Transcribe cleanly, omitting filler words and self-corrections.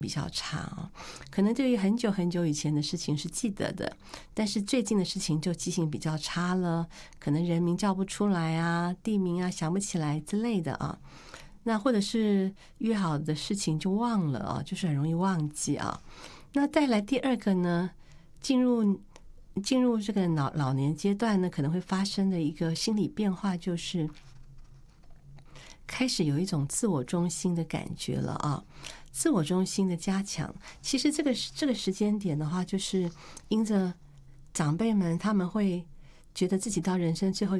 比较差啊，可能对于很久很久以前的事情是记得的，但是最近的事情就记性比较差了，可能人名叫不出来啊，地名啊想不起来之类的啊。那或者是约好的事情就忘了啊，就是很容易忘记啊。那再来第二个呢，进入这个老年阶段呢，可能会发生的一个心理变化，就是开始有一种自我中心的感觉了啊。自我中心的加强，其实这个时间点的话，就是因着长辈们他们会觉得自己到人生最后